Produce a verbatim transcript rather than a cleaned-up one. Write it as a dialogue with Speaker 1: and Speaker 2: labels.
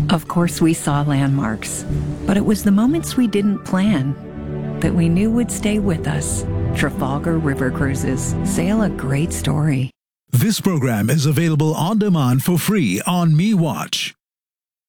Speaker 1: Of course, we saw landmarks, but it was the moments we didn't plan that we knew would stay with us. Trafalgar River Cruises. Sail a great story.
Speaker 2: This program is available on demand for free on MeWatch.